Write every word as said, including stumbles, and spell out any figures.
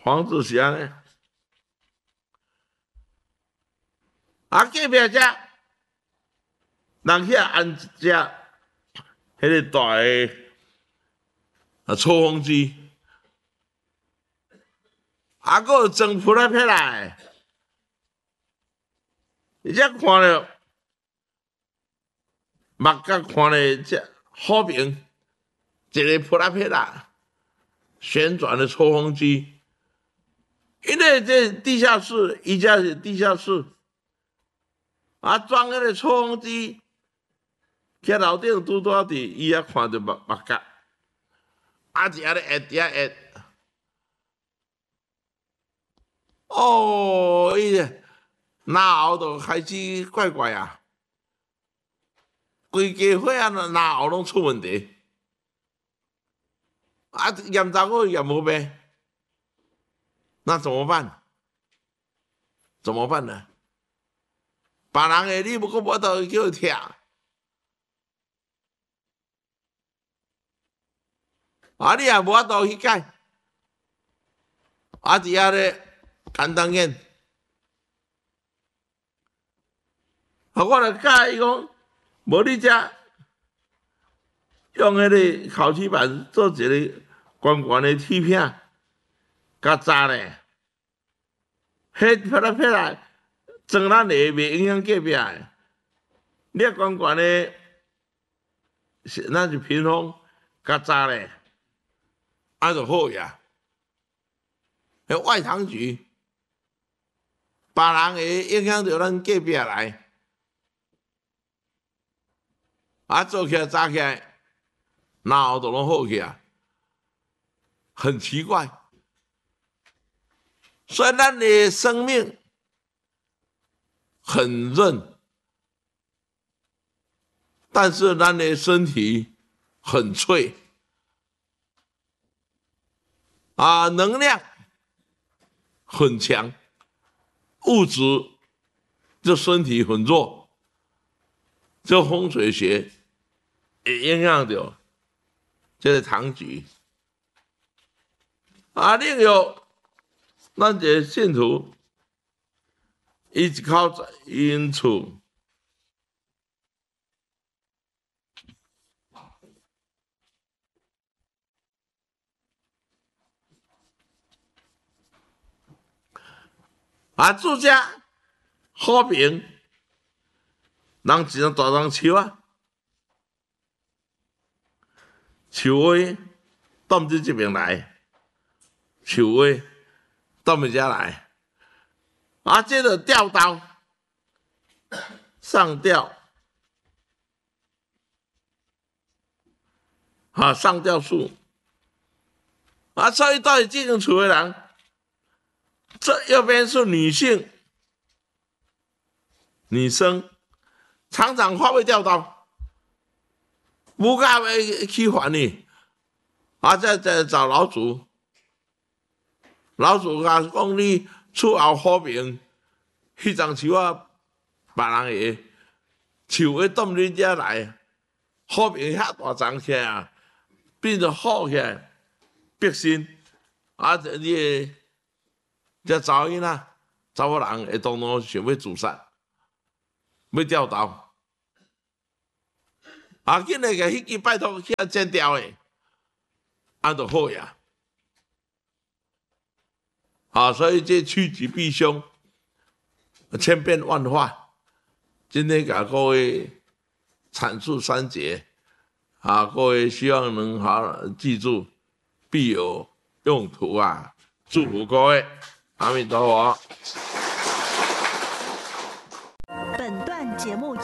房子是安尼，啊，隔壁遮人去安一只迄个大个啊抽风机，啊，佫有装扑来撇来，而且看着目角看咧，这好平，一个扑来撇来旋转的抽风机，因为这地下室，伊家是地下室。啊，装迄个抽风机，徛楼顶拄拄伫伊遐看着目目角，啊，一下咧压，一下压，哦，伊哪后就开始怪怪啊，规家伙啊，哪后拢出问题，啊，验查过验无病，那怎么办？怎么办呢？别人的你不过无得叫伊拆，啊你也无法度去改，啊伫遐咧简单演，啊我来教伊讲，无你遮用迄个烤漆板做一个圆圆的铁片，甲扎咧，迄撇来撇来。装咱的袂影响隔壁的，你啊圆圆的，咱是屏风，甲扎咧，啊就好呀。迄外堂局，别人会影响到咱隔壁来，啊做起来扎起来，然后就拢好起啊，很奇怪。所以咱的生命。很韧，但是咱的身体很脆啊，能量很强，物质这身体很弱，这风水学也影响到这个堂局啊。另有咱这个信徒。伊一口在因厝，啊，住家好平，人一张大张树啊，树花踮伫这边来，树花踮伫遮来。啊，接着吊刀，上吊，啊，上吊树，啊，所以到底进行厝的人，这右边是女性，女生常常发会吊刀，不敢要去还你，啊，再再找老主，老主甲讲你。厝后好平，迄张树啊，别人下，树花踮你遮来，好平遐大张起来啊，变作好起来，逼身，啊！你这查某囡仔、查某人会当当想要自杀，要吊刀，啊！紧来个迄支拜托去啊剪掉诶，安就好呀。啊，所以这趋吉避凶，千变万化。今天给各位阐述三节，啊，各位希望能好记住，必有用途啊！祝福各位，阿弥陀佛。 本段节目。